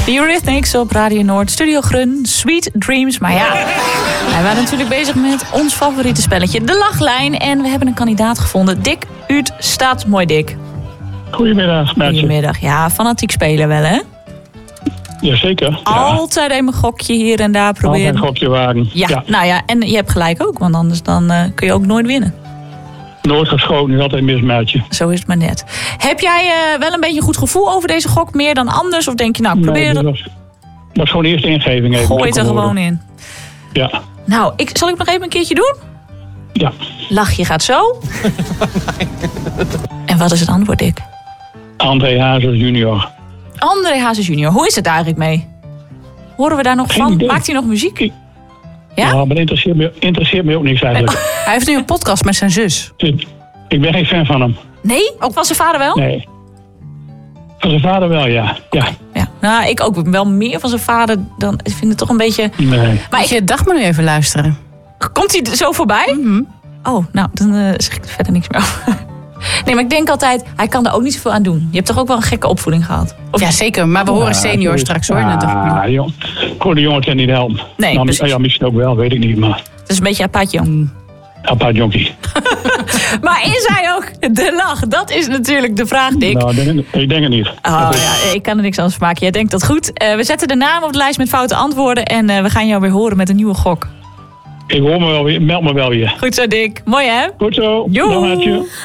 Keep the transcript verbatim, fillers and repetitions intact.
The Eurythmics op Radio Noord, Studio Grun, Sweet Dreams. Maar ja, wij waren natuurlijk bezig met ons favoriete spelletje, de lachlijn. En we hebben een kandidaat gevonden. Dick Ut staat mooi, Dick. Goedemiddag, Maartje. Goedemiddag. Ja, fanatiek spelen wel, hè? Jazeker. Ja. Altijd even een gokje hier en daar proberen. Altijd een gokje wagen. Ja, Ja, nou ja, en je hebt gelijk ook, want anders dan, uh, kun je ook nooit winnen. nooit geschoten is altijd een mismaatje. Zo is het maar net. Heb jij uh, wel een beetje een goed gevoel over deze gok, meer dan anders? Of denk je, nou, probeer... Nee, dat was, dat was gewoon de eerste ingeving. Even Gooi het er gewoon in. Ja. Nou, ik, zal ik nog even een keertje doen? Ja. Lachje gaat zo. En wat is het antwoord, Dick? André Hazes junior. André Hazes junior. Hoe is het daar eigenlijk mee? Horen we daar nog Geen van? idee. Maakt hij nog muziek? Ik- Ja? Ja, maar dat interesseert me, interesseert me ook niks eigenlijk. Hij heeft nu een podcast met zijn zus. Ik, ik ben geen fan van hem. Nee? Ook van zijn vader wel? Nee. Van zijn vader wel, ja. Ja. Ja. Nou, ik ook wel meer van zijn vader dan... Ik vind het toch een beetje... Nee. Maar Moet je dag maar nu even luisteren. komt hij er zo voorbij? Mm-hmm. Oh, nou, dan uh, zeg ik er verder niks meer over. Nee, maar ik denk altijd, hij kan er ook niet zoveel aan doen. Je hebt toch ook wel een gekke opvoeding gehad? Of Ja, zeker. Maar we horen Ja, senior zo is- straks hoor. Ja, Dat- jong. Gewoon de jongen kan niet helpen. Nee, nou, precies. ja, misschien ook wel, weet ik niet. Maar Het is een beetje apart, jong. apart jonkie. Maar is hij ook de lach? Dat is natuurlijk de vraag, Dick. Nou, ik denk, ik denk het niet. Oh ja, ik kan er niks anders van maken. Jij denkt dat goed. Uh, we zetten de naam op de lijst met foute antwoorden. En uh, we gaan jou weer horen met een nieuwe gok. Ik hoor me wel weer, meld me wel weer. Goed zo, Dick. Mooi, hè? Goed zo. Joe. Dag, Maartje.